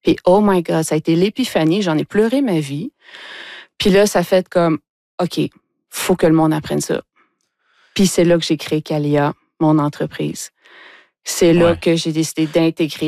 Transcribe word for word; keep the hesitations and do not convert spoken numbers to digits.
Puis, oh my God, ça a été l'épiphanie. J'en ai pleuré ma vie. Puis là, ça fait comme, OK, faut que le monde apprenne ça. Puis c'est là que j'ai créé Calia, mon entreprise. C'est là Ouais. que j'ai décidé d'intégrer